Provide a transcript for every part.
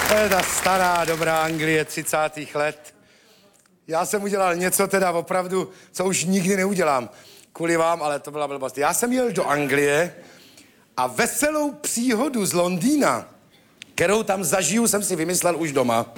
To je ta stará, dobrá Anglie 30. let. Já jsem udělal něco teda opravdu, co už nikdy neudělám. Kvůli vám, ale to byla blbost. Já jsem jel do Anglie a veselou příhodu z Londýna, kterou tam zažiju, jsem si vymyslel už doma.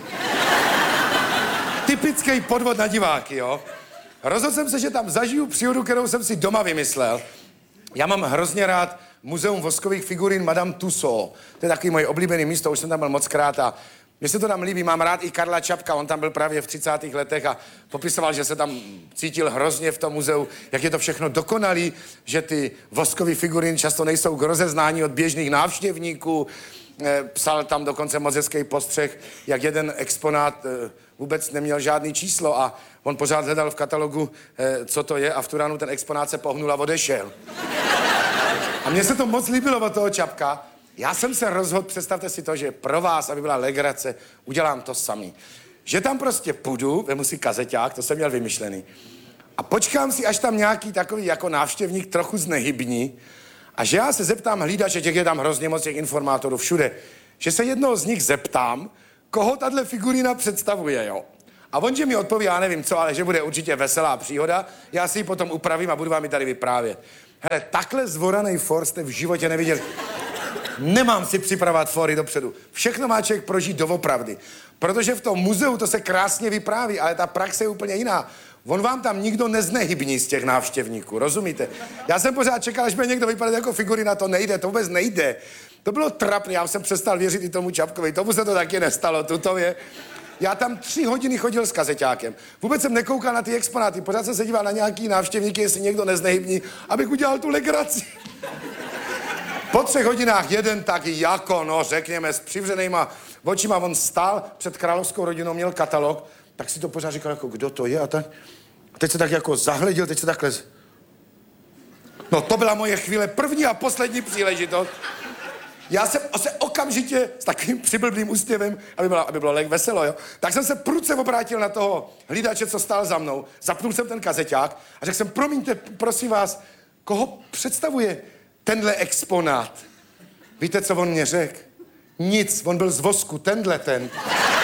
Typický podvod na diváky, jo. Rozhodl jsem se, že tam zažiju příhodu, kterou jsem si doma vymyslel. Já mám hrozně rád muzeum voskových figurín Madame Tussauds. To je takový moje oblíbený místo, už jsem tam byl mockrát a mně se to tam líbí. Mám rád i Karla Čapka, on tam byl právě v 30. letech a popisoval, že se tam cítil hrozně v tom muzeu, jak je to všechno dokonalý, že ty voskové figuríny často nejsou k rozeznání od běžných návštěvníků. Psal tam dokonce moc hezký postřeh, jak jeden exponát vůbec neměl žádný číslo a on pořád hledal v katalogu, co to je a v tu ránu ten exponát se pohnul a odešel. A mně se to moc líbilo od toho Čapka. Já jsem se rozhodl, představte si to, že pro vás, aby byla legrace, udělám to samý. Že tam prostě půjdu, vemu si kazeťák, to jsem měl vymyšlený, a počkám si, až tam nějaký takový jako návštěvník trochu znehybní a že já se zeptám hlídače, těch je tam hrozně moc těch informátorů všude, že se jednoho z nich zeptám, koho tahle figurína představuje, jo. A on, že mi odpoví, já nevím co, ale že bude určitě veselá příhoda, já si ji potom upravím a budu vám ji tady vyprávět. Hele, takhle zvoranej for jste v životě neviděli. Nemám si připravovat fory dopředu. Všechno má člověk prožít doopravdy. Protože v tom muzeu to se krásně vypráví, ale ta praxe je úplně jiná. On vám tam nikdo neznehybní z těch návštěvníků, rozumíte? Já jsem pořád čekal, až bude někdo vypadat jako figurina, to nejde, to vůbec nejde. To bylo trapné, já jsem přestal věřit i tomu Čapkovi, tomu se to taky nestalo, tuto je. Já tam 3 hodiny chodil s kazeťákem. Vůbec jsem nekoukal na ty exponáty, pořád jsem se díval na nějaký návštěvníky, jestli někdo neznehybní, abych udělal tu legraci. Po 3 hodinách jeden taky jako, no řekněme, s přivřenýma očima, on stál před královskou rodinou, měl katalog, tak si to pořád říkal, jako kdo to je a tak. A teď se tak jako zahleděl, teď se takhle... No to byla moje chvíle, první a poslední příležitost. Já jsem se okamžitě s takovým přiblblým úsměvem, aby bylo veselo, jo, tak jsem se prudce obrátil na toho hlídače, co stál za mnou, zapnul jsem ten kazeťák a řekl jsem, promiňte, prosím vás, koho představuje tenhle exponát? Víte, co on mě řekl? Nic, on byl z vosku, tenhle ten.